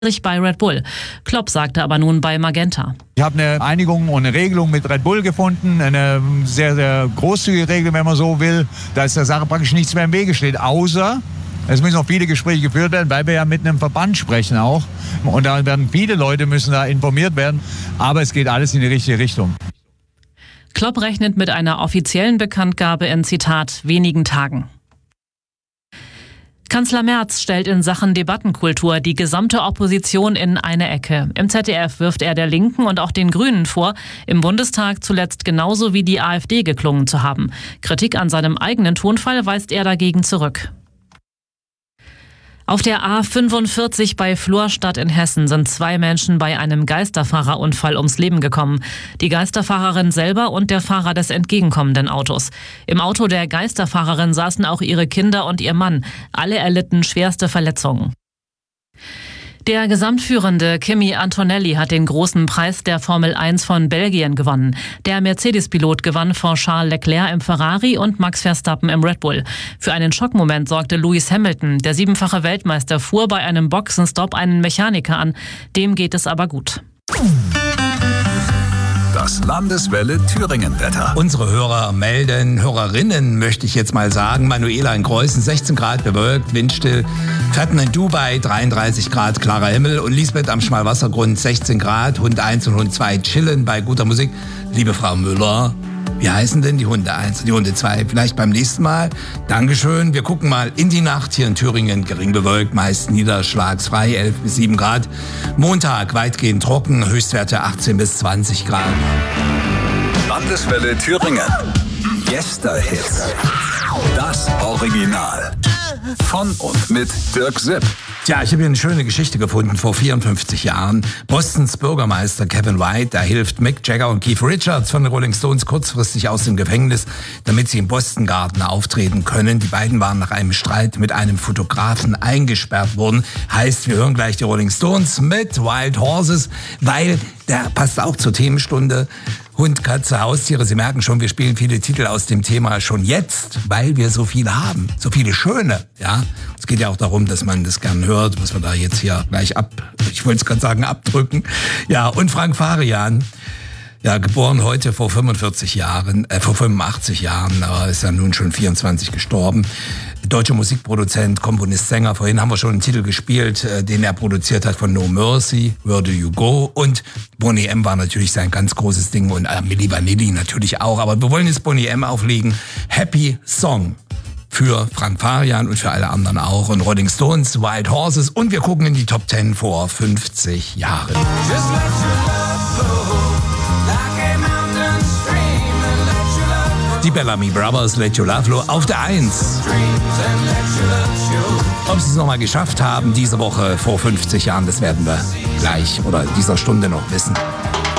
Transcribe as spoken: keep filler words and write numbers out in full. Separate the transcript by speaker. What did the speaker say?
Speaker 1: bei Red Bull. Klopp sagte aber nun bei Magenta:
Speaker 2: Ich habe eine Einigung und eine Regelung mit Red Bull gefunden, eine sehr, sehr großzügige Regel, wenn man so will, dass der Sache praktisch nichts mehr im Wege steht, außer es müssen noch viele Gespräche geführt werden, weil wir ja mit einem Verband sprechen auch. Und da werden viele Leute müssen da informiert werden, aber es geht alles in die richtige Richtung.
Speaker 1: Klopp rechnet mit einer offiziellen Bekanntgabe in, Zitat, wenigen Tagen. Kanzler Merz stellt in Sachen Debattenkultur die gesamte Opposition in eine Ecke. Im Z D F wirft er der Linken und auch den Grünen vor, im Bundestag zuletzt genauso wie die AfD geklungen zu haben. Kritik an seinem eigenen Tonfall weist er dagegen zurück. Auf der A fünfundvierzig bei Florstadt in Hessen sind zwei Menschen bei einem Geisterfahrerunfall ums Leben gekommen. Die Geisterfahrerin selber und der Fahrer des entgegenkommenden Autos. Im Auto der Geisterfahrerin saßen auch ihre Kinder und ihr Mann. Alle erlitten schwerste Verletzungen. Der Gesamtführende Kimi Antonelli hat den großen Preis der Formel eins von Belgien gewonnen. Der Mercedes-Pilot gewann vor Charles Leclerc im Ferrari und Max Verstappen im Red Bull. Für einen Schockmoment sorgte Lewis Hamilton. Der siebenfache Weltmeister fuhr bei einem Boxenstopp einen Mechaniker an. Dem geht es aber gut.
Speaker 3: Das Landeswelle Thüringen-Wetter.
Speaker 4: Unsere Hörer melden, Hörerinnen möchte ich jetzt mal sagen. Manuela in Greußen, sechzehn Grad bewölkt, windstill. Fetten in Dubai, dreiunddreißig Grad, klarer Himmel. Und Lisbeth am Schmalwassergrund, sechzehn Grad, Hund eins und Hund zwei chillen bei guter Musik. Liebe Frau Müller, wie heißen denn die Hunde eins und die Hunde zwei? Vielleicht beim nächsten Mal. Dankeschön. Wir gucken mal in die Nacht hier in Thüringen. Gering bewölkt, meist niederschlagsfrei, elf bis sieben Grad. Montag weitgehend trocken, Höchstwerte achtzehn bis zwanzig Grad.
Speaker 3: Landeswelle Thüringen. Yesterhits. Das Original. Von und mit Dirk Sipp.
Speaker 4: Tja, ich habe hier eine schöne Geschichte gefunden vor vierundfünfzig Jahren. Bostons Bürgermeister Kevin White, der hilft Mick Jagger und Keith Richards von den Rolling Stones kurzfristig aus dem Gefängnis, damit sie im Boston Garden auftreten können. Die beiden waren nach einem Streit mit einem Fotografen eingesperrt worden. Heißt, wir hören gleich die Rolling Stones mit Wild Horses, weil der passt auch zur Themenstunde. Hund, Katze, Haustiere, Sie merken schon, wir spielen viele Titel aus dem Thema schon jetzt, weil wir so viele haben, so viele schöne, ja. Es geht ja auch darum, dass man das gern hört, was wir da jetzt hier gleich ab, ich wollte es gerade sagen, abdrücken. Ja, und Frank Farian, ja, geboren heute vor fünfundvierzig Jahren, äh, vor fünfundachtzig Jahren, aber ist ja nun schon vierundzwanzig gestorben. Deutscher Musikproduzent, Komponist, Sänger. Vorhin haben wir schon einen Titel gespielt, äh, den er produziert hat von No Mercy, Where Do You Go? Und Boney M. war natürlich sein ganz großes Ding und äh, Milli Vanilli natürlich auch. Aber wir wollen jetzt Boney M. auflegen. Happy Song. Für Frank Farian und für alle anderen auch. Und Rolling Stones, Wild Horses. Und wir gucken in die Top Ten vor fünfzig Jahren. Die Bellamy Brothers, Let Your Love Flow auf der eins. Ob sie es nochmal geschafft haben diese Woche vor fünfzig Jahren, das werden wir gleich oder dieser Stunde noch wissen.